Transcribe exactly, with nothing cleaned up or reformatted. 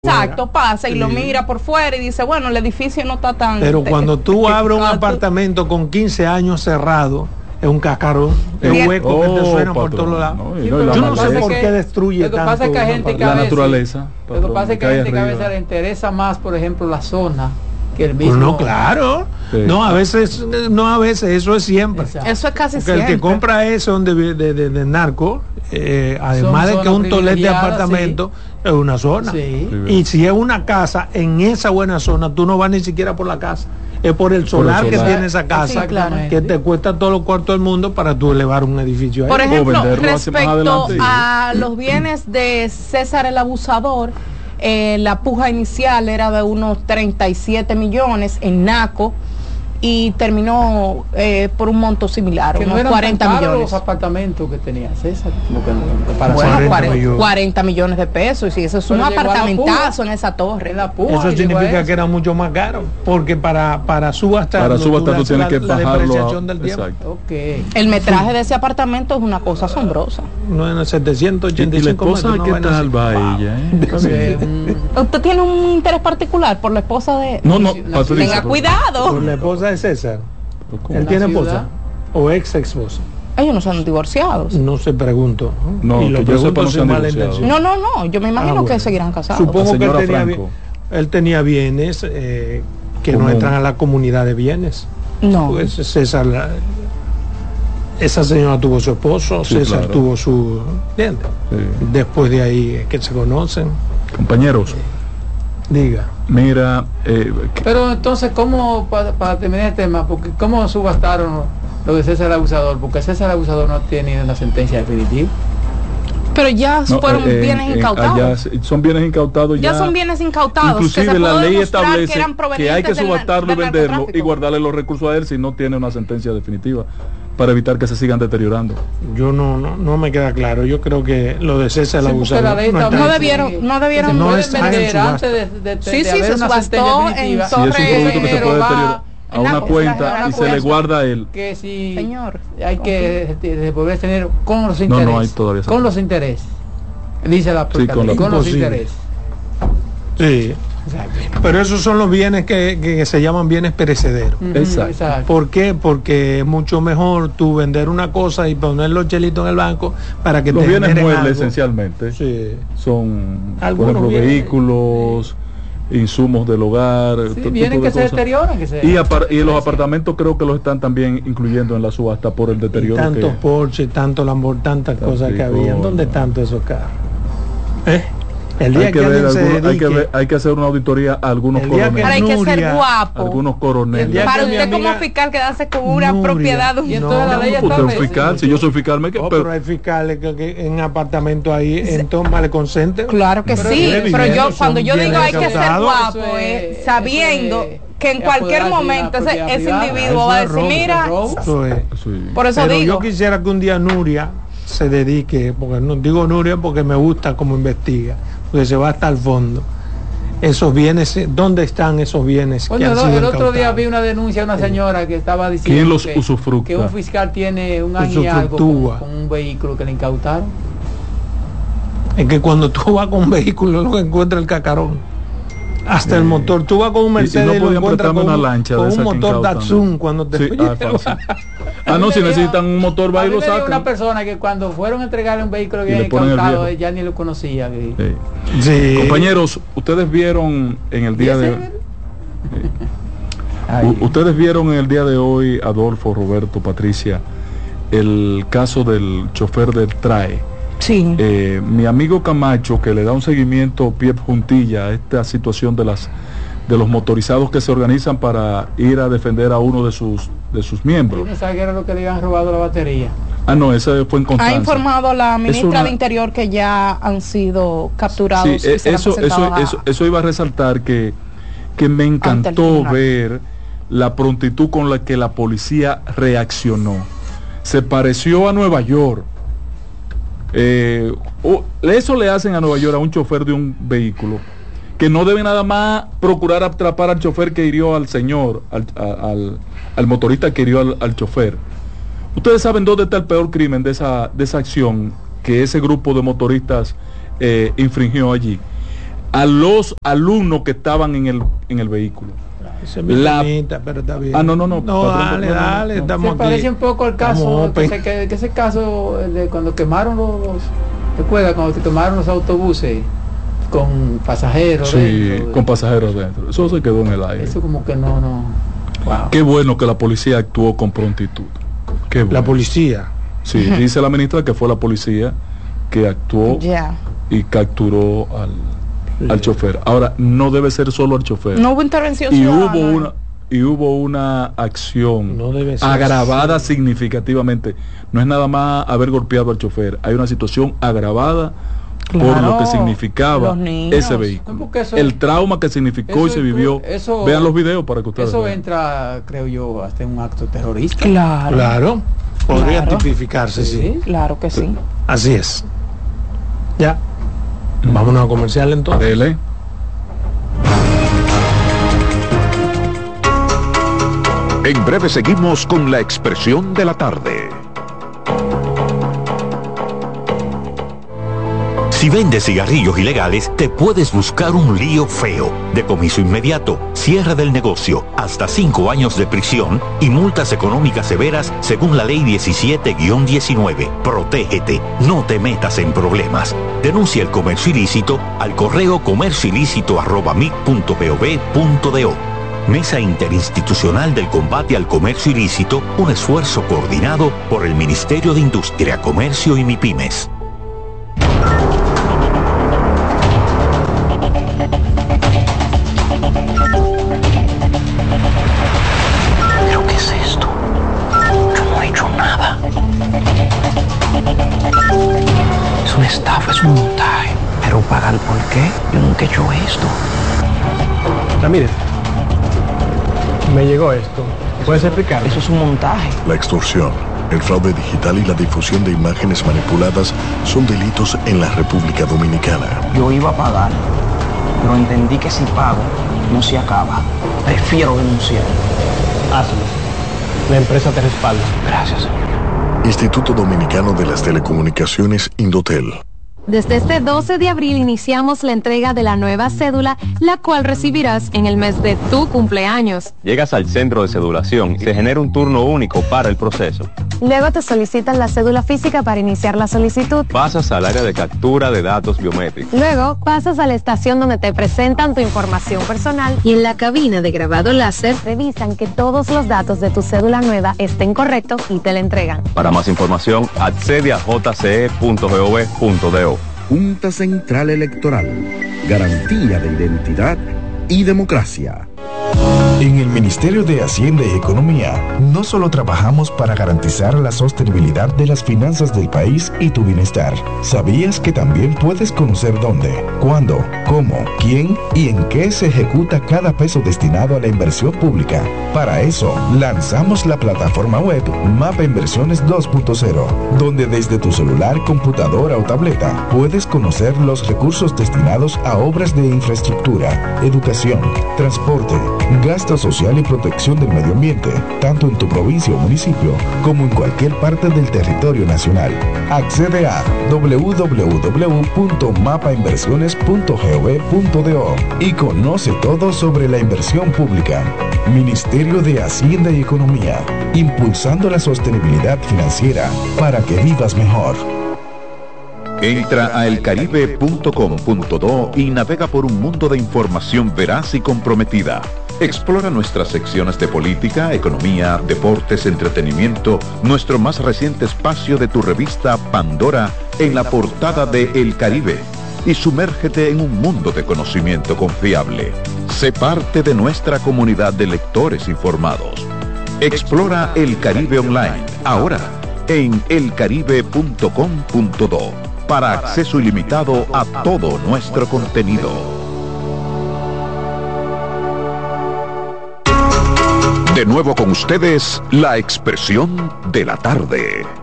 Exacto, pasa y sí. lo mira por fuera y dice, bueno, el edificio no está tan... Pero cuando tú abres un apartamento con quince años cerrado, es un cascarón, es un hueco oh, que te suena por todos lados. No, sí, no, yo no sé por qué destruye tanto. Lo que pasa es que a gente que a la veces, naturaleza. Lo que pasa es que a gente que a veces le interesa más, por ejemplo, la zona que el mismo. No, claro. Sí. No, a veces, no, a veces, eso es siempre. Exacto. Eso es casi Porque siempre. el que compra eso de, de, de, de narco, eh, además Son de que un tolete de apartamento, sí. es una zona. Sí. Y si es una casa, en esa buena zona, tú no vas ni siquiera por la casa. Es por el solar, por el solar. que tiene esa casa, que te cuesta todos los cuartos del mundo para tú elevar un edificio ahí. Por ejemplo, respecto a los bienes de César el Abusador, eh, la puja inicial era de unos treinta y siete millones en Naco y terminó eh, por un monto similar, que unos no cuarenta millones. Los apartamentos que tenía César, como que, para bueno, cuarenta, millones. cuarenta millones de pesos, y eso es Pero un apartamentazo en esa torre. La puja, eso significa eso. que era mucho más caro, porque para para subastar, para subastar tú, tú tienes la, que bajarlo la depreciación del tiempo. Okay. El metraje sí. de ese apartamento es una cosa asombrosa. No, en setecientos ochenta y cinco metros. ¿Y la esposa qué tal va ella? ¿Eh? ¿Usted tiene un interés particular por la esposa de...? No, no, tenga cuidado. Por la esposa de César. ¿Él tiene esposa? ¿O ex esposa? Ellos no son divorciados. No se pregunto. No, y lo que yo sepa, no sin mala intención. No, no, no. Yo me imagino ah, bueno. que seguirán casados. Supongo que él tenía, bien, él tenía bienes eh, que ¿Cómo? no entran a la comunidad de bienes. No. Pues César, la, esa señora tuvo su esposo, sí, César claro. tuvo su... ¿Entiendes? Sí. Después de ahí que se conocen. Compañeros. Diga. Mira, eh, pero entonces, ¿cómo, para, para terminar el tema, porque cómo subastaron lo de César el Abusador? Porque César el Abusador no tiene una sentencia definitiva. Pero ya no, fueron eh, bienes eh, incautados. Allá son bienes incautados ya. Ya son bienes incautados. Inclusive la ley establece que, que hay que subastarlo y venderlo y guardarle los recursos a él si no tiene una sentencia definitiva, para evitar que se sigan deteriorando. Yo no no, no me queda claro. Yo creo que lo de César el sí, Abusador no, no debieron no debieron no vender antes de, de, de, sí, de sí, se subastó en Torre. Si es un producto que se puede deteriorar a una cuenta y se le guarda a él. Que si Señor, hay que devolver tener con los intereses. No, no hay todavía. Con los intereses. Dice la sí, con, la con los intereses. Sí. Exacto. Pero esos son los bienes que, que se llaman bienes perecederos. Uh-huh, exacto. exacto. ¿Por qué? Porque es mucho mejor tú vender una cosa y poner los chelitos en el banco para que los te bienes muebles algo. Esencialmente sí. son por ejemplo, vehículos, insumos del hogar, sí, vienen que se deterioran que se y, apar y los apartamentos creo que los están también incluyendo en la subasta por el deterioro. Y tantos que... Porsche, tanto Lamborghini, tantas Tan cosas que había. ¿Dónde están todos esos carros? ¿Eh? El día hay que, que ver, alguno, dedique, hay, que ver, hay que hacer una auditoría a algunos coroneles. Hay que ser guapo. Algunos coroneles. Para usted amiga, como fiscal quedarse con una Nuria, propiedad. Y entonces no, la ley no, está fiscal, si yo soy fiscal me quedo. No, pero, pero hay fiscales que, que en apartamento ahí, sí. entonces vale consente. Claro que pero sí, pero yo cuando yo digo hay que ser guapo, es, sabiendo es, que en cualquier momento ese, ese individuo va a decir, mira, por eso digo. Yo quisiera que un día Nuria se dedique, porque no digo Nuria porque me gusta cómo investiga, porque se va hasta el fondo. Esos bienes, ¿dónde están esos bienes? Bueno, que han sido el otro incautados? Día vi una denuncia de una señora que estaba diciendo ¿Quién los que, usufructa? que un fiscal tiene un año y algo con, con un vehículo que le incautaron. Es que cuando tú vas con un vehículo lo que encuentra el cacarón. Hasta sí. el motor, tú vas con un Mercedes y, y no lo encuentras con, una lancha con un motor Datsun cuando te sí, ah, ah, no, si necesitan un motor va y lo sacan. Una persona que cuando fueron a entregarle un vehículo que había incautado ya ni lo conocía. Que... Sí. Sí. Compañeros, ustedes vieron en el día de sí. ustedes vieron en el día de hoy, Adolfo, Roberto, Patricia, el caso del chofer del T R A E. Sí. Eh, mi amigo Camacho, que le da un seguimiento pie juntilla a esta situación de las de los motorizados que se organizan para ir a defender a uno de sus de sus miembros. ¿No sabe que era lo que le habían robado la batería? Ah, no, ese fue en Constanza. Ha informado la ministra una... de Interior que ya han sido capturados. Sí, eh, eso, eso, a... eso, eso iba a resaltar que, que me encantó ver la prontitud con la que la policía reaccionó. Se pareció a Nueva York. Eh, oh, eso le hacen a Nueva York a un chofer de un vehículo que no debe nada más procurar atrapar al chofer que hirió al señor, al, al, al motorista que hirió al, al chofer. Ustedes saben dónde está el peor crimen de esa, de esa acción que ese grupo de motoristas eh, infringió allí. a los alumnos que estaban en el, en el vehículo. La... pero está bien. Ah, no, no, no. No, patrón, dale, no, dale, no, estamos se aquí. parece un poco al caso, que, se, que, que ese caso de cuando quemaron los, los recuerda cuando se quemaron los autobuses con pasajeros sí, dentro, con pasajeros dentro. Eso se quedó en el aire. Eso como que no, no. Wow. Qué bueno que la policía actuó con prontitud. Qué bueno. La policía. Sí, uh-huh. Dice la ministra que fue la policía que actuó yeah. y capturó al al chofer. Ahora, no debe ser solo al chofer. No hubo intervención y ciudadana. Hubo una, y hubo una acción no debe ser agravada así. significativamente. No es nada más haber golpeado al chofer. Hay una situación agravada claro, por lo que significaba ese vehículo. No, eso, el trauma que significó y se vivió. Eso, vean los videos para que ustedes Eso vean. Entra, creo yo, hasta en un acto terrorista. Claro. Claro. Podría claro. tipificarse, sí. sí. Claro que sí. Así es. Ya. Vámonos a comercial entonces. Dele. En breve seguimos con la expresión de la tarde. Si vendes cigarrillos ilegales, te puedes buscar un lío feo. Decomiso inmediato, cierre del negocio, hasta cinco años de prisión y multas económicas severas según la ley diecisiete guión diecinueve. Protégete, no te metas en problemas. Denuncia el comercio ilícito al correo comercioilícito arroba mic punto gov punto do. Mesa Interinstitucional del Combate al Comercio Ilícito, un esfuerzo coordinado por el Ministerio de Industria, Comercio y MIPYMES. Estafa, es un montaje. Pero pagar por qué? Yo nunca he hecho esto. Ramírez, me llegó esto. ¿Puedes explicar? Eso es un montaje. La extorsión, el fraude digital y la difusión de imágenes manipuladas son delitos en la República Dominicana. Yo iba a pagar, pero entendí que si pago, no se acaba. Prefiero denunciar. Hazlo. La empresa te respalda. Gracias, señor. Instituto Dominicano de las Telecomunicaciones, Indotel. Desde este doce de abril iniciamos la entrega de la nueva cédula, la cual recibirás en el mes de tu cumpleaños. Llegas al centro de cedulación y se genera un turno único para el proceso. Luego te solicitan la cédula física para iniciar la solicitud. Pasas al área de captura de datos biométricos. Luego pasas a la estación donde te presentan tu información personal y en la cabina de grabado láser revisan que todos los datos de tu cédula nueva estén correctos y te la entregan. Para más información, accede a j c e punto gov punto do. Junta Central Electoral, garantía de identidad y democracia. En el Ministerio de Hacienda y Economía, no solo trabajamos para garantizar la sostenibilidad de las finanzas del país y tu bienestar. ¿Sabías que también puedes conocer dónde, cuándo, cómo, quién y en qué se ejecuta cada peso destinado a la inversión pública? Para eso, lanzamos la plataforma web Mapa Inversiones dos punto cero, donde desde tu celular, computadora o tableta puedes conocer los recursos destinados a obras de infraestructura, educación, transporte, gasto social y protección del medio ambiente, tanto en tu provincia o municipio como en cualquier parte del territorio nacional. Accede a doble u doble u doble u punto mapa inversiones punto gov punto do y conoce todo sobre la inversión pública. Ministerio de Hacienda y Economía, impulsando la sostenibilidad financiera para que vivas mejor. Entra a el caribe punto com punto do y navega por un mundo de información veraz y comprometida. Explora nuestras secciones de política, economía, deportes, entretenimiento, nuestro más reciente espacio de tu revista Pandora en la portada de El Caribe y sumérgete en un mundo de conocimiento confiable. Sé parte de nuestra comunidad de lectores informados. Explora El Caribe Online, ahora en el caribe punto com punto do, para acceso ilimitado a todo nuestro contenido. De nuevo con ustedes, la expresión de la tarde.